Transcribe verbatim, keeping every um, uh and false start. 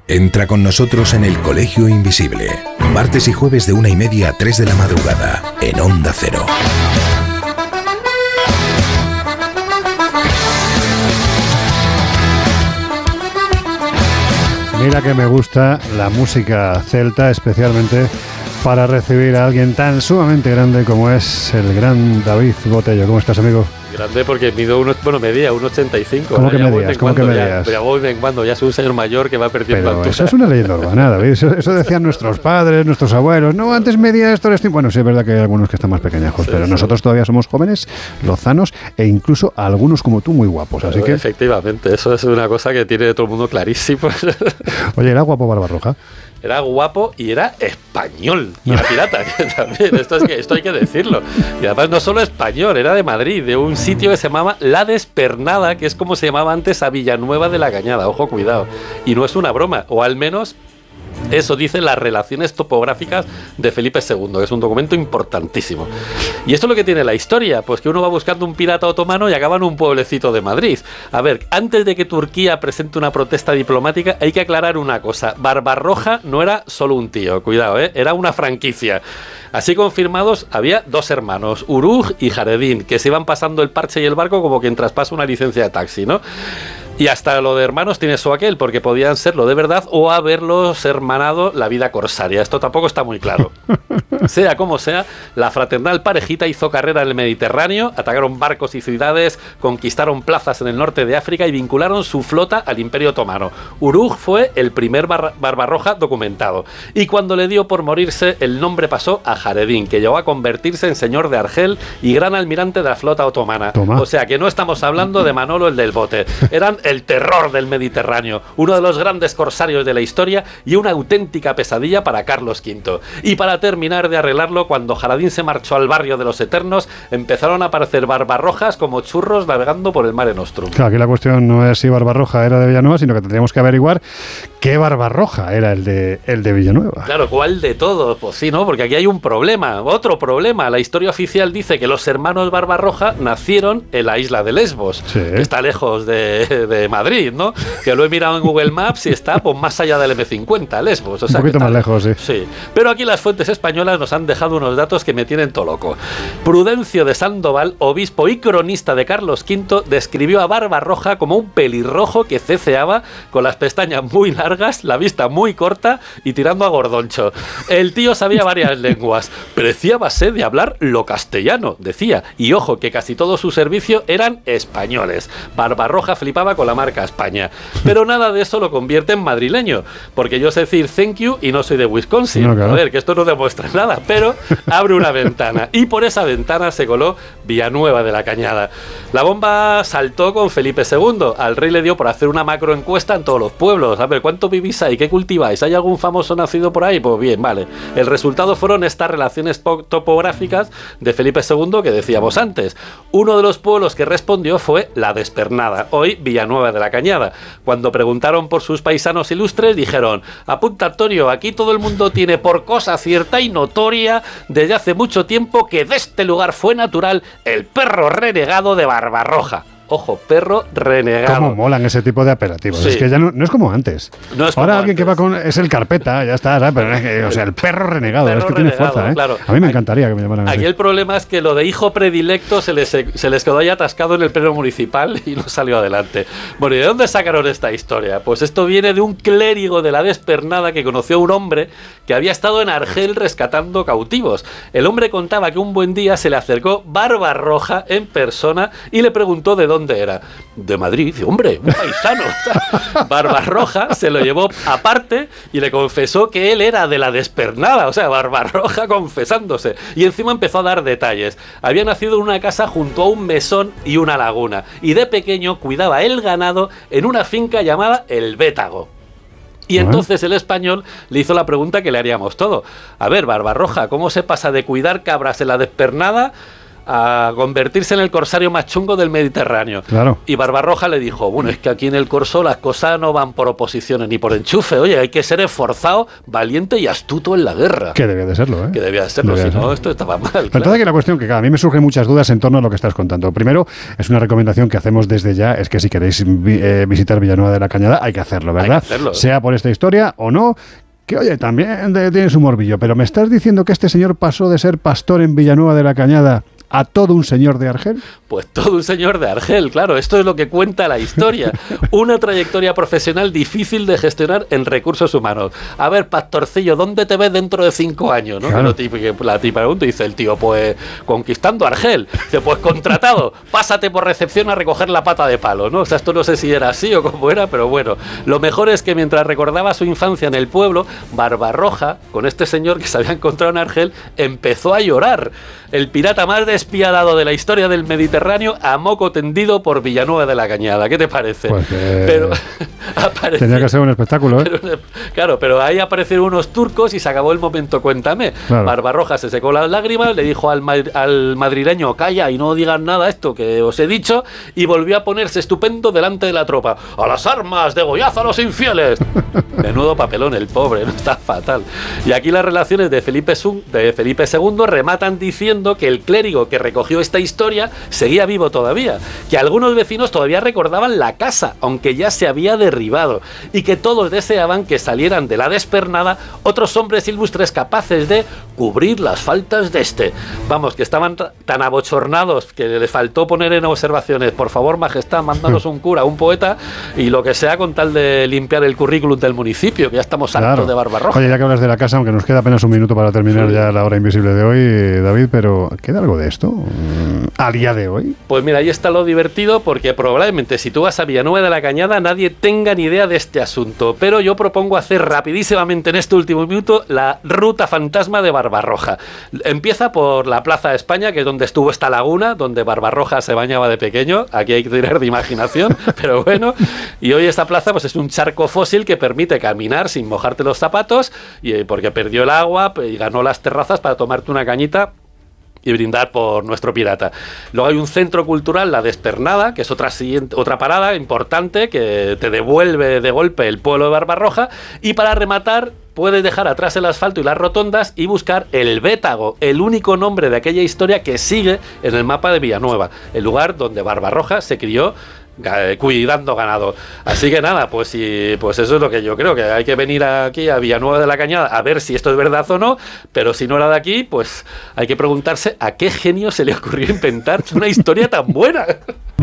Entra con nosotros en el Colegio Invisible. Martes y jueves de una y media a tres de la madrugada, en Onda Cero. Mira que me gusta la música celta, especialmente para recibir a alguien tan sumamente grande como es el gran David Botello. ¿Cómo estás, amigo? Grande porque mido uno, bueno, medía uno ochenta y cinco. ¿Cómo que medías? ¿Cómo que medías? Ya, ya voy menguando, ya soy un señor mayor que va perdiendo altura. Pero eso es una leyenda urbana, David. Eso, eso decían nuestros padres, nuestros abuelos. No, antes medía esto, esto. Bueno, sí es verdad que hay algunos que están más pequeñajos, sí, pero sí. Nosotros todavía somos jóvenes, lozanos e incluso algunos como tú muy guapos. Así pero que efectivamente, eso es una cosa que tiene todo el mundo clarísimo. Oye, ¿era guapo Barbarroja? Era guapo y era español. Y era pirata, que también. Esto, es que, esto hay que decirlo. Y además no solo español, era de Madrid, de un sitio que se llamaba La Despernada, que es como se llamaba antes a Villanueva de la Cañada. Ojo, cuidado. Y no es una broma, o al menos eso dicen las relaciones topográficas de Felipe segundo, que es un documento importantísimo. ¿Y esto es lo que tiene la historia? Pues que uno va buscando un pirata otomano y acaba en un pueblecito de Madrid. A ver, antes de que Turquía presente una protesta diplomática, hay que aclarar una cosa. Barbarroja no era solo un tío, cuidado, ¿eh? Era una franquicia. Así confirmados, había dos hermanos, Uruj y Jaredín, que se iban pasando el parche y el barco como quien traspasa una licencia de taxi, ¿no? Y hasta lo de hermanos tiene eso aquel, porque podían serlo de verdad o haberlos hermanado la vida corsaria. Esto tampoco está muy claro. Sea como sea, la fraternal parejita hizo carrera en el Mediterráneo, atacaron barcos y ciudades, conquistaron plazas en el norte de África y vincularon su flota al Imperio Otomano. Uruj fue el primer bar- Barbarroja documentado. Y cuando le dio por morirse, el nombre pasó a Jaredín, que llegó a convertirse en señor de Argel y gran almirante de la flota otomana. Toma. O sea que no estamos hablando de Manolo el del bote. Eran el terror del Mediterráneo, uno de los grandes corsarios de la historia y una auténtica pesadilla para Carlos quinto. Y para terminar de arreglarlo, cuando Jaredín se marchó al barrio de los Eternos, empezaron a aparecer barbarrojas como churros navegando por el Mare Nostrum. Claro, aquí la cuestión no es si Barbarroja era de Villanueva, sino que tendríamos que averiguar qué Barbarroja era el de, el de Villanueva. Claro, ¿cuál de todos? Pues sí, ¿no? Porque aquí hay un problema, otro problema. La historia oficial dice que los hermanos Barbarroja nacieron en la isla de Lesbos, sí, que está lejos de, de Madrid, ¿no? Que lo he mirado en Google Maps y está pues, más allá del eme cincuenta, Lesbos. O sea, un poquito más lejos, sí. Sí. Pero aquí las fuentes españolas nos han dejado unos datos que me tienen todo loco. Prudencio de Sandoval, obispo y cronista de Carlos quinto, describió a Barbarroja como un pelirrojo que ceceaba con las pestañas muy largas, la vista muy corta y tirando a gordoncho. El tío sabía varias lenguas, preciábase de hablar lo castellano, decía, y ojo, que casi todo su servicio eran españoles. Barbarroja flipaba con la marca España, pero nada de eso lo convierte en madrileño, porque yo sé decir thank you y no soy de Wisconsin. No, claro. A ver, que esto no demuestra nada, pero abre una ventana y por esa ventana se coló Villanueva de la Cañada. La bomba saltó con Felipe segundo. Al rey le dio por hacer una macroencuesta en todos los pueblos. A ver, ¿cuánto vivís ahí? ¿Qué cultiváis? ¿Hay algún famoso nacido por ahí? Pues bien, vale. El resultado fueron estas relaciones topográficas de Felipe segundo que decíamos antes. Uno de los pueblos que respondió fue La Despernada, hoy Villanueva de la Cañada. Cuando preguntaron por sus paisanos ilustres, dijeron: apunta, Antonio, aquí todo el mundo tiene por cosa cierta y notoria desde hace mucho tiempo que de este lugar fue natural el perro renegado de Barbarroja. Ojo, perro renegado. Cómo molan ese tipo de apelativos. Sí. Es que ya no, no es como antes. No es Ahora como alguien antes. que va con... Es el carpeta, ya está, ¿sabes? Pero es que, o sea, el perro renegado. Perro es que renegado, tiene fuerza, ¿eh? claro. A mí me Aquí, encantaría que me llamaran así. Aquí el problema es que lo de hijo predilecto se les, se les quedó ahí atascado en el pleno municipal y no salió adelante. Bueno, ¿y de dónde sacaron esta historia? Pues esto viene de un clérigo de La Despernada que conoció a un hombre que había estado en Argel rescatando cautivos. El hombre contaba que un buen día se le acercó Barbarroja en persona y le preguntó de dónde era. De Madrid. Dice, hombre, un paisano. Barbarroja se lo llevó aparte y le confesó que él era de La Despernada. O sea, Barbarroja confesándose. Y encima empezó a dar detalles. Había nacido en una casa junto a un mesón y una laguna. Y de pequeño cuidaba el ganado en una finca llamada El Bétago. Y entonces el español le hizo la pregunta que le haríamos todo. A ver, Barbarroja, ¿cómo se pasa de cuidar cabras en La Despernada a convertirse en el corsario más chungo del Mediterráneo. Claro. Y Barbarroja le dijo, bueno, es que aquí en el corso las cosas no van por oposiciones ni por enchufe, oye, hay que ser esforzado, valiente y astuto en la guerra. Que debía de serlo, ¿eh? Que debía de serlo, debía si no, serlo. esto estaba mal. Pero Claro. entonces aquí la cuestión que a mí me surgen muchas dudas en torno a lo que estás contando. Primero, es una recomendación que hacemos desde ya, es que si queréis vi- eh, visitar Villanueva de la Cañada, hay que hacerlo, ¿verdad? Hay que hacerlo. Sea por esta historia o no, que oye, también de- tiene su morbillo, pero me estás diciendo que este señor pasó de ser pastor en Villanueva de la Cañada a todo un señor de Argel. Pues todo un señor de Argel, claro, esto es lo que cuenta la historia. Una trayectoria profesional difícil de gestionar en recursos humanos. A ver, pastorcillo, ¿dónde te ves dentro de cinco años? ¿No? Claro. Que lo típico- la tipa pregunta y dice el tío, pues conquistando Argel. Dice, pues contratado, pásate por recepción a recoger la pata de palo, ¿no? O sea, esto no sé si era así o cómo era, pero bueno. Lo mejor es que mientras recordaba su infancia en el pueblo, Barbarroja, con este señor que se había encontrado en Argel, empezó a llorar. El pirata más despiadado de la historia del Mediterráneo a moco tendido por Villanueva de la Cañada. ¿Qué te parece? Pues que Pero apareció- tenía que ser un espectáculo, ¿eh? pero, claro, pero ahí aparecieron unos turcos y se acabó el momento cuéntame. Claro. Barbarroja se secó las lágrimas, le dijo al, ma- al madrileño, calla y no digan nada esto que os he dicho, y volvió a ponerse estupendo delante de la tropa. ¡A las armas! ¡Degollad a los infieles! Menudo papelón el pobre, no está fatal. Y aquí las relaciones de Felipe, Su- de Felipe segundo rematan diciendo que el clérigo que recogió esta historia seguía vivo todavía, que algunos vecinos todavía recordaban la casa, aunque ya se había derribado, y que todos deseaban que salieran de la despernada otros hombres ilustres capaces de cubrir las faltas de este. Vamos, que estaban t- tan abochornados que les faltó poner en observaciones, por favor, majestad, mándanos un cura, un poeta, y lo que sea con tal de limpiar el currículum del municipio, que ya estamos hartos Claro. de Barbarroja. Oye, ya que hablas de la casa, aunque nos queda apenas un minuto para terminar Sí. ya la hora invisible de hoy, eh, David, pero ¿queda algo de esto mm, a día de hoy? Pues mira, ahí está lo divertido, porque probablemente si tú vas a Villanueva de la Cañada nadie tenga ni idea de este asunto, pero yo propongo hacer rapidísimamente en este último minuto la ruta fantasma de Barbarroja. Empieza por la Plaza de España, que es donde estuvo esta laguna, donde Barbarroja se bañaba de pequeño. Aquí hay que tirar de imaginación, pero bueno. Y hoy esta plaza pues es un charco fósil que permite caminar sin mojarte los zapatos, y eh, porque perdió el agua y ganó las terrazas para tomarte una cañita y brindar por nuestro pirata. Luego hay un centro cultural, La Despernada, que es otra siguiente, otra parada importante que te devuelve de golpe el pueblo de Barbarroja. Y para rematar, puedes dejar atrás el asfalto y las rotondas y buscar el Bétago, el único nombre de aquella historia que sigue en el mapa de Villanueva, el lugar donde Barbarroja se crió ga- cuidando ganado. Así que nada, pues sí, pues eso es lo que yo creo, que hay que venir aquí a Villanueva de la Cañada a ver si esto es verdad o no, pero si no era de aquí, pues hay que preguntarse a qué genio se le ocurrió inventar una historia tan buena.